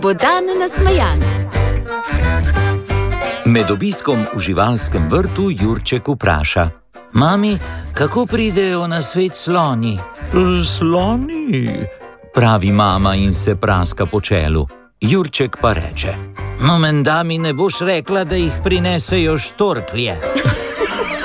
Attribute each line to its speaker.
Speaker 1: Bo dan nasmejan.
Speaker 2: Med obiskom v živalskem vrtu Jurček vpraša: Mami, kako pridejo na svet sloni?
Speaker 3: Sloni?
Speaker 2: Pravi mama in se praska po čelu. Jurček pa reče: No, menda mi ne boš rekla, da jih prinesejo štorklje.